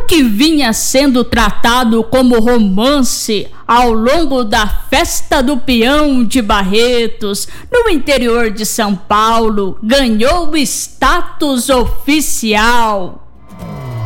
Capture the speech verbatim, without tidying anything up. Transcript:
O que vinha sendo tratado como romance ao longo da Festa do Peão de Barretos, no interior de São Paulo, ganhou status oficial.